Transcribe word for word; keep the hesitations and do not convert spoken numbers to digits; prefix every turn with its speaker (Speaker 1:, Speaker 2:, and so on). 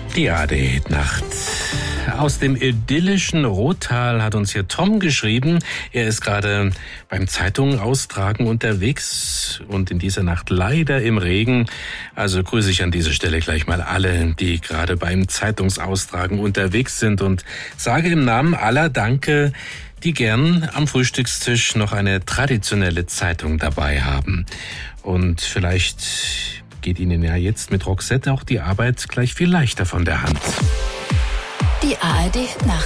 Speaker 1: Die A R D-Nacht. Aus dem idyllischen Rottal hat uns hier Tom geschrieben. Er ist gerade beim Zeitungen austragen unterwegs und in dieser Nacht leider im Regen. Also grüße ich an dieser Stelle gleich mal alle, die gerade beim Zeitungsaustragen unterwegs sind und sage im Namen aller Danke, die gern am Frühstückstisch noch eine traditionelle Zeitung dabei haben. Und vielleicht geht Ihnen ja jetzt mit Roxette auch die Arbeit gleich viel leichter von der Hand.
Speaker 2: Die A R D-Nacht.